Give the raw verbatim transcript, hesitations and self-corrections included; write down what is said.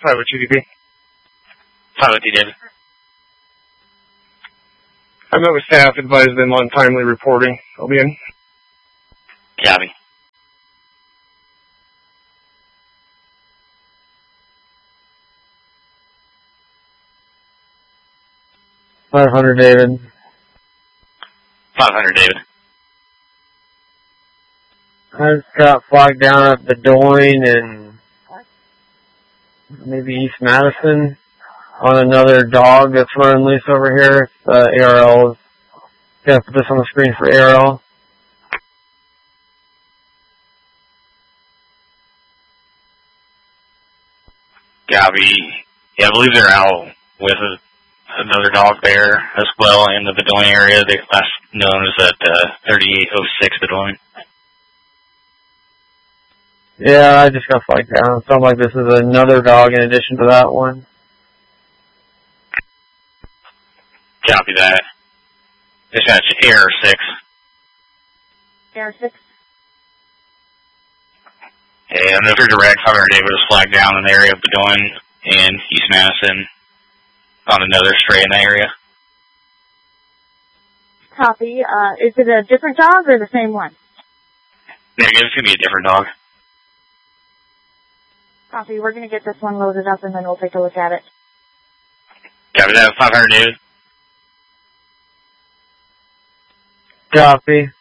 five oh two D B. five oh two, David. I met with staff, advised them on timely reporting. I'll be in. Copy. five hundred, David. five hundred, David. I just got flagged down at Bedoin and maybe East Madison on another dog that's running loose over here. Uh, A R L is gonna put this on the screen for A R L. Copy. Yeah, I believe they're out with a, another dog there as well in the Bedoin area. They last known as at uh, thirty-eight oh six Bedoin. Yeah, I just got flagged down. It sounds like this is another dog in addition to that one. Copy that. Dispatch, error six. Error six. And another direct five hundred David was flagged down in the area of Bedoin and East Madison on another stray in the area. Copy. Uh, is it a different dog or the same one? Negative, it's going to be a different dog. Copy. We're going to get this one loaded up and then we'll take a look at it. Copy that, five hundred David. Copy.